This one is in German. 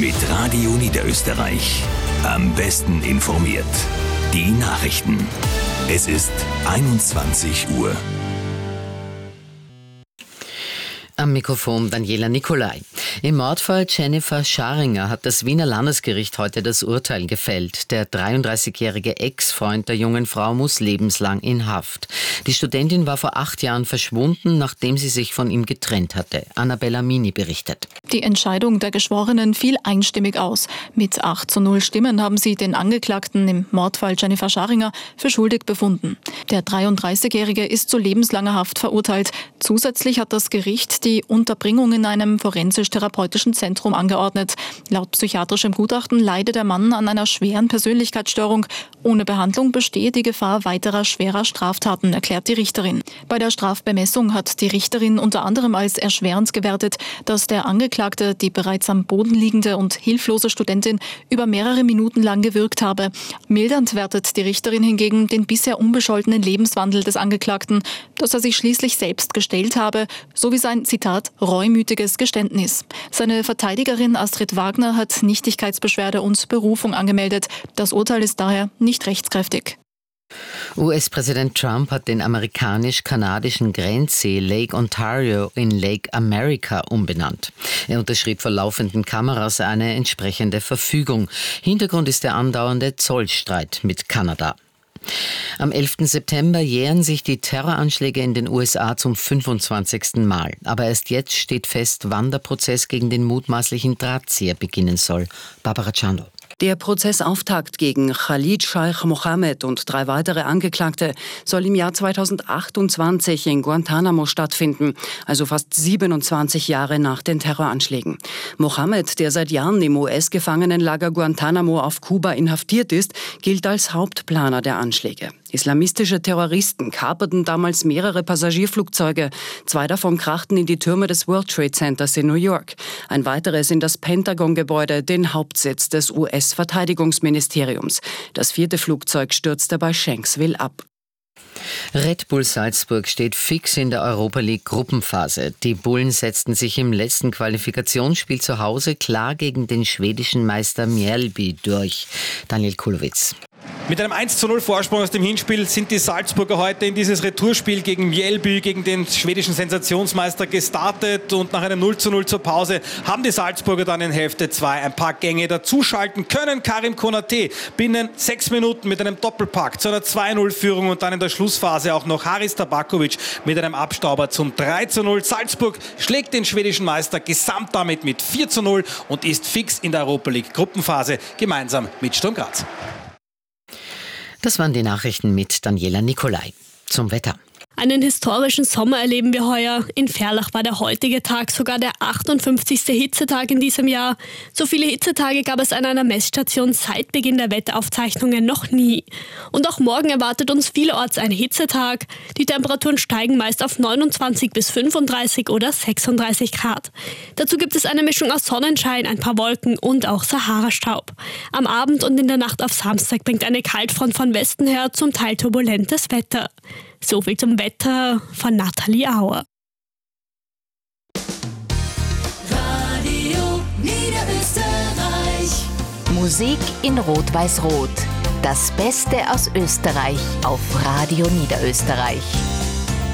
mit Radio Niederösterreich. Am besten informiert. Die Nachrichten. Es ist 21 Uhr. Am Mikrofon Daniela Nicolai. Im Mordfall Jennifer Scharinger hat das Wiener Landesgericht heute das Urteil gefällt. Der 33-jährige Ex-Freund der jungen Frau muss lebenslang in Haft. Die Studentin war vor 8 Jahren verschwunden, nachdem sie sich von ihm getrennt hatte. Annabella Mini berichtet. Die Entscheidung der Geschworenen fiel einstimmig aus. Mit 8:0 Stimmen haben sie den Angeklagten im Mordfall Jennifer Scharinger für schuldig befunden. Der 33-jährige ist zu lebenslanger Haft verurteilt. Zusätzlich hat das Gericht die Unterbringung in einem forensisch-therapeutischen Zentrum angeordnet. Laut psychiatrischem Gutachten leidet der Mann an einer schweren Persönlichkeitsstörung. Ohne Behandlung bestehe die Gefahr weiterer schwerer Straftaten, erklärt die Richterin. Bei der Strafbemessung hat die Richterin unter anderem als erschwerend gewertet, dass der Angeklagte die bereits am Boden liegende und hilflose Studentin über mehrere Minuten lang gewürgt habe. Mildernd wertet die Richterin hingegen den bisher unbescholtenen Lebenswandel des Angeklagten, dass er sich schließlich selbst gestellt habe, sowie sein, Zitat, reumütiges Geständnis. Seine Verteidigerin Astrid Wagner hat Nichtigkeitsbeschwerde und Berufung angemeldet. Das Urteil ist daher nicht rechtskräftig. US-Präsident Trump hat den amerikanisch-kanadischen Grenzsee Lake Ontario in Lake America umbenannt. Er unterschrieb vor laufenden Kameras eine entsprechende Verfügung. Hintergrund ist der andauernde Zollstreit mit Kanada. Am 11. September jähren sich die Terroranschläge in den USA zum 25. Mal. Aber erst jetzt steht fest, wann der Prozess gegen den mutmaßlichen Drahtzieher beginnen soll. Barbara Czando. Der Prozessauftakt gegen Khalid Sheikh Mohammed und 3 weitere Angeklagte soll im Jahr 2028 in Guantanamo stattfinden, also fast 27 Jahre nach den Terroranschlägen. Mohammed, der seit Jahren im US-Gefangenenlager Guantanamo auf Kuba inhaftiert ist, gilt als Hauptplaner der Anschläge. Islamistische Terroristen kaperten damals mehrere Passagierflugzeuge. 2 davon krachten in die Türme des World Trade Centers in New York. Ein weiteres in das Pentagon-Gebäude, den Hauptsitz des US-Verteidigungsministeriums. Das 4. Flugzeug stürzte bei Shanksville ab. Red Bull Salzburg steht fix in der Europa League Gruppenphase. Die Bullen setzten sich im letzten Qualifikationsspiel zu Hause klar gegen den schwedischen Meister Mjällby durch. Daniel Kulowitz. Mit einem 1:0 Vorsprung aus dem Hinspiel sind die Salzburger heute in dieses Retourspiel gegen Mjällby, gegen den schwedischen Sensationsmeister gestartet, und nach einem 0:0 zur Pause haben die Salzburger dann in Hälfte 2 ein paar Gänge dazuschalten können. Karim Konaté binnen 6 Minuten mit einem Doppelpack zu einer 2:0-Führung und dann in der Schlussphase auch noch Haris Tabakovic mit einem Abstauber zum 3:0. Salzburg schlägt den schwedischen Meister gesamt damit mit 4:0 und ist fix in der Europa League Gruppenphase gemeinsam mit Sturm Graz. Das waren die Nachrichten mit Daniela Nicolai. Zum Wetter. Einen historischen Sommer erleben wir heuer. In Ferlach war der heutige Tag sogar der 58. Hitzetag in diesem Jahr. So viele Hitzetage gab es an einer Messstation seit Beginn der Wetteraufzeichnungen noch nie. Und auch morgen erwartet uns vielerorts ein Hitzetag. Die Temperaturen steigen meist auf 29 bis 35 oder 36 Grad. Dazu gibt es eine Mischung aus Sonnenschein, ein paar Wolken und auch Sahara-Staub. Am Abend und in der Nacht auf Samstag bringt eine Kaltfront von Westen her zum Teil turbulentes Wetter. So viel zum Wetter von Nathalie Auer. Radio Niederösterreich. Musik in Rot-Weiß-Rot. Das Beste aus Österreich auf Radio Niederösterreich.